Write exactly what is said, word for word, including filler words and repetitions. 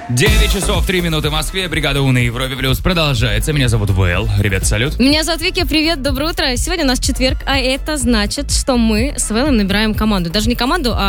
девять часов три минуты в Москве. Бригада У на Европе Плюс продолжается. Меня зовут Вэл. Ребят, салют. Меня зовут Вики. Привет, доброе утро. Сегодня у нас четверг, а это значит, что мы с Вэлом набираем команду. Даже не команду, а